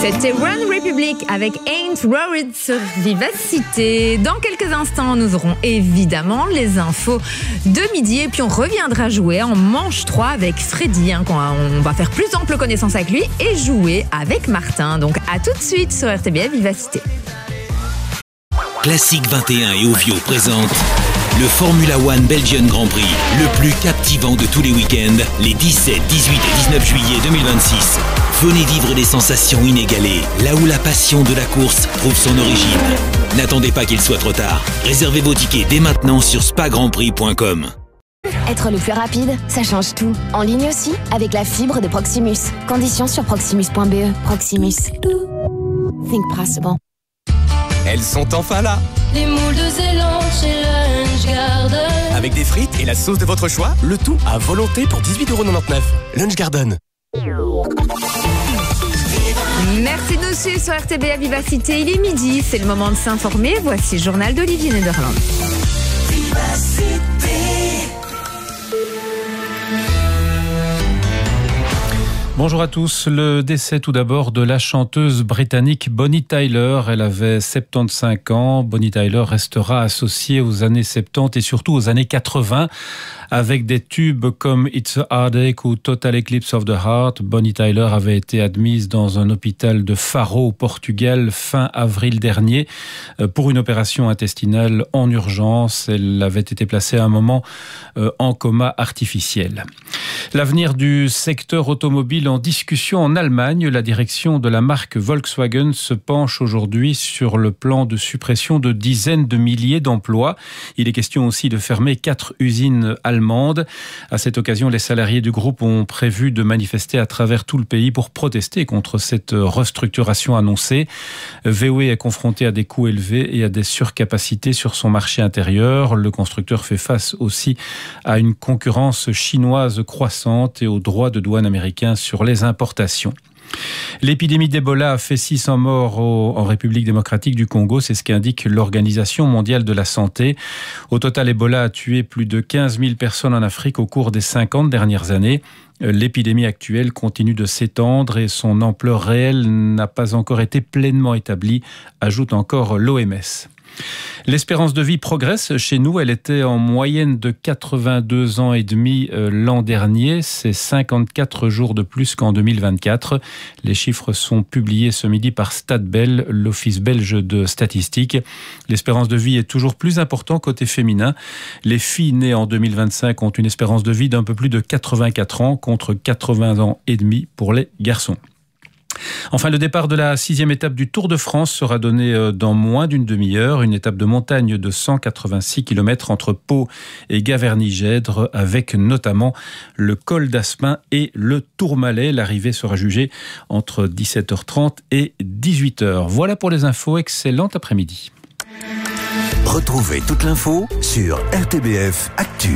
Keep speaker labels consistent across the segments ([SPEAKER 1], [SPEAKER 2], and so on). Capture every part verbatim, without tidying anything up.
[SPEAKER 1] C'était One Republic avec Ain't Worried sur Vivacité. Dans quelques instants, nous aurons évidemment les infos de midi et puis on reviendra jouer en manche trois avec Freddy. Hein, on va faire plus ample connaissance avec lui et jouer avec Martin. Donc à tout de suite sur R T B F Vivacité.
[SPEAKER 2] Classique vingt et un et Ovio présente le Formula One Belgian Grand Prix, le plus captivant de tous les week-ends, les dix-sept, dix-huit et dix-neuf juillet deux mille vingt-six. Venez vivre des sensations inégalées, là où la passion de la course trouve son origine. N'attendez pas qu'il soit trop tard. Réservez vos tickets dès maintenant sur spa grand prix point com.
[SPEAKER 3] Être le plus rapide, ça change tout. En ligne aussi, avec la fibre de Proximus. Conditions sur proximus point b e. Proximus. Think possible.
[SPEAKER 4] Elles sont enfin là.
[SPEAKER 5] Les moules de Zélande chez Lunch Garden.
[SPEAKER 4] Avec des frites et la sauce de votre choix, le tout à volonté pour dix-huit euros quatre-vingt-dix-neuf. Lunch Garden.
[SPEAKER 1] Merci de nous suivre sur R T B A Vivacité. Il est midi, c'est le moment de s'informer. Voici le journal d'Olivier Nederland.
[SPEAKER 6] Bonjour à tous. Le décès tout d'abord de la chanteuse britannique Bonnie Tyler. Elle avait soixante-quinze ans. Bonnie Tyler restera associée aux années soixante-dix et surtout aux années quatre-vingts avec des tubes comme It's a Heartache ou Total Eclipse of the Heart. Bonnie Tyler avait été admise dans un hôpital de Faro au Portugal fin avril dernier pour une opération intestinale en urgence. Elle avait été placée à un moment en coma artificiel. L'avenir du secteur automobile en discussion en Allemagne. La direction de la marque Volkswagen se penche aujourd'hui sur le plan de suppression de dizaines de milliers d'emplois. Il est question aussi de fermer quatre usines allemandes. À cette occasion, les salariés du groupe ont prévu de manifester à travers tout le pays pour protester contre cette restructuration annoncée. V W est confronté à des coûts élevés et à des surcapacités sur son marché intérieur. Le constructeur fait face aussi à une concurrence chinoise croissante et aux droits de douane américains sur les importations. L'épidémie d'Ebola a fait six cents morts au, en République démocratique du Congo, c'est ce qu'indique l'Organisation mondiale de la santé. Au total, Ebola a tué plus de quinze mille personnes en Afrique au cours des cinquante dernières années. L'épidémie actuelle continue de s'étendre et son ampleur réelle n'a pas encore été pleinement établie, ajoute encore l'O M S. L'espérance de vie progresse chez nous. Elle était en moyenne de quatre-vingt-deux ans et demi l'an dernier. C'est cinquante-quatre jours de plus qu'en deux mille vingt-quatre. Les chiffres sont publiés ce midi par Statbel, l'Office belge de statistiques. L'espérance de vie est toujours plus importante côté féminin. Les filles nées en deux mille vingt-cinq ont une espérance de vie d'un peu plus de quatre-vingt-quatre ans contre quatre-vingts ans et demi pour les garçons. Enfin, le départ de la sixième étape du Tour de France sera donné dans moins d'une demi-heure. Une étape de montagne de cent quatre-vingt-six kilomètres entre Pau et Gaverny-Gèdre, avec notamment le col d'Aspin et le Tourmalet. L'arrivée sera jugée entre dix-sept heures trente et dix-huit heures. Voilà pour les infos. Excellent après-midi.
[SPEAKER 2] Retrouvez toute l'info sur R T B F Actu.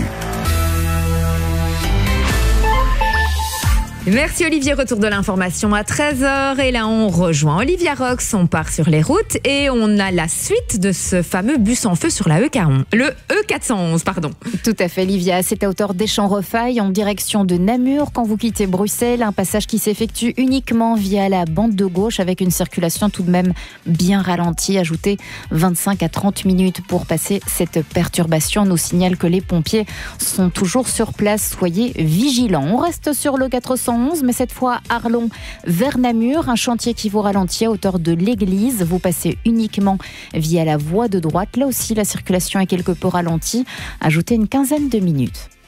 [SPEAKER 1] Merci Olivier, retour de l'information à treize heures et là on rejoint Olivia Rox, on part sur les routes et on a la suite de ce fameux bus en feu sur la E quarante, le E quatre cent onze, pardon.
[SPEAKER 7] Tout à fait Livia, c'est à hauteur d'Échamps-Refaille en direction de Namur quand vous quittez Bruxelles, un passage qui s'effectue uniquement via la bande de gauche avec une circulation tout de même bien ralentie, ajoutez vingt-cinq à trente minutes pour passer cette perturbation. On nous signale que les pompiers sont toujours sur place, soyez vigilants. On reste sur le quatre cent onze, mais cette fois Arlon vers Namur, un chantier qui vous ralentit à hauteur de l'église. Vous passez uniquement via la voie de droite. Là aussi, la circulation est quelque peu ralentie. Ajoutez une quinzaine de minutes.